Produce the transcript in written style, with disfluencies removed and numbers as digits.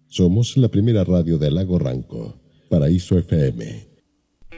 Somos la primera radio del Lago Ranco, Paraíso FM.